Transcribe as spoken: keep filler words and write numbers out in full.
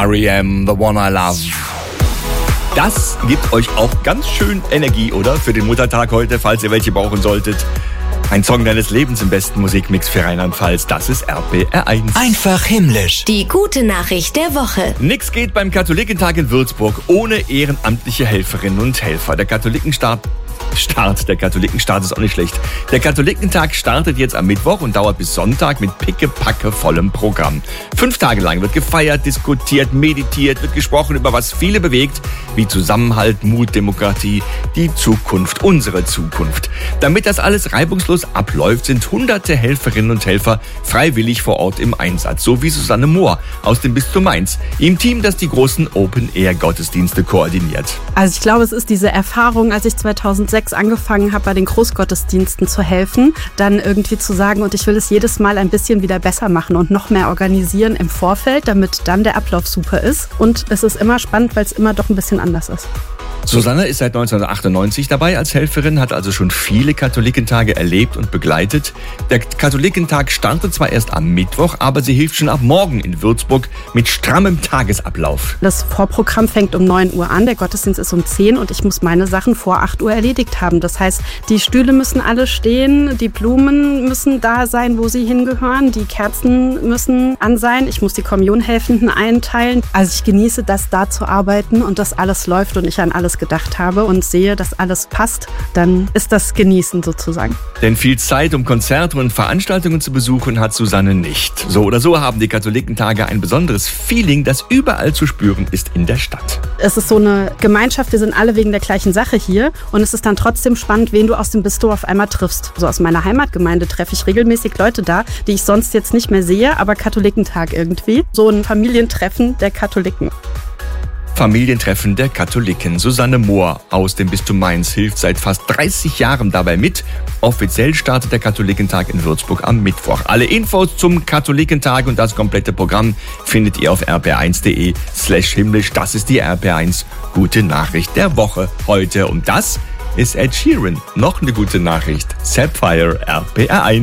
R E M, The One I Love. Das gibt euch auch ganz schön Energie, oder? Für den Muttertag heute, falls ihr welche brauchen solltet. Ein Song deines Lebens im besten Musikmix für Rheinland-Pfalz. Das ist R P R eins. Einfach himmlisch. Die gute Nachricht der Woche. Nix geht beim Katholikentag in Würzburg ohne ehrenamtliche Helferinnen und Helfer. Der Katholikenstart Start. Der Katholikenstart ist auch nicht schlecht. Der Katholikentag startet jetzt am Mittwoch und dauert bis Sonntag mit pickepacke vollem Programm. Fünf Tage lang wird gefeiert, diskutiert, meditiert, wird gesprochen über was viele bewegt, wie Zusammenhalt, Mut, Demokratie, die Zukunft, unsere Zukunft. Damit das alles reibungslos abläuft, sind hunderte Helferinnen und Helfer freiwillig vor Ort im Einsatz, so wie Susanne Mohr aus dem Bistum Mainz, im Team, das die großen Open-Air-Gottesdienste koordiniert. Also ich glaube, es ist diese Erfahrung, als ich zweitausendsechs angefangen habe, bei den Großgottesdiensten zu helfen, dann irgendwie zu sagen, und ich will es jedes Mal ein bisschen wieder besser machen und noch mehr organisieren im Vorfeld, damit dann der Ablauf super ist. Und es ist immer spannend, weil es immer doch ein bisschen anders ist. Susanne ist seit neunzehnhundertachtundneunzig dabei als Helferin, hat also schon viele Katholikentage erlebt und begleitet. Der Katholikentag startet zwar erst am Mittwoch, aber sie hilft schon ab morgen in Würzburg mit strammem Tagesablauf. Das Vorprogramm fängt um neun Uhr an, der Gottesdienst ist um zehn und ich muss meine Sachen vor acht Uhr erledigt haben. Das heißt, die Stühle müssen alle stehen, die Blumen müssen da sein, wo sie hingehören, die Kerzen müssen an sein, ich muss die Kommunionhelfenden einteilen. Also ich genieße das, da zu arbeiten und dass alles läuft und ich an alles gedacht habe und sehe, dass alles passt, dann ist das Genießen sozusagen. Denn viel Zeit, um Konzerte und Veranstaltungen zu besuchen, hat Susanne nicht. So oder so haben die Katholikentage ein besonderes Feeling, das überall zu spüren ist in der Stadt. Es ist so eine Gemeinschaft, wir sind alle wegen der gleichen Sache hier und es ist dann trotzdem spannend, wen du aus dem Bistum auf einmal triffst. So aus meiner Heimatgemeinde treffe ich regelmäßig Leute da, die ich sonst jetzt nicht mehr sehe, aber Katholikentag irgendwie. So ein Familientreffen der Katholiken. Familientreffen der Katholiken. Susanne Mohr aus dem Bistum Mainz hilft seit fast dreißig Jahren dabei mit. Offiziell startet der Katholikentag in Würzburg am Mittwoch. Alle Infos zum Katholikentag und das komplette Programm findet ihr auf r p r eins punkt d e slash himmlisch. Das ist die R P R eins Gute Nachricht der Woche heute. Und das ist Ed Sheeran. Noch eine gute Nachricht. Sapphire R P R eins.